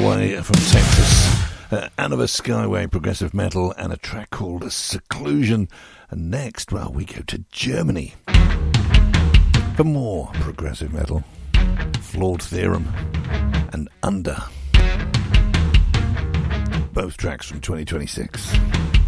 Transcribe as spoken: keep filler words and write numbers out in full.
way from Texas. Uh, Anova Skyway, progressive metal, and a track called Seclusion. And next, well, we go to Germany for more progressive metal. Flawed Theorem and Under. Both tracks from twenty twenty-six.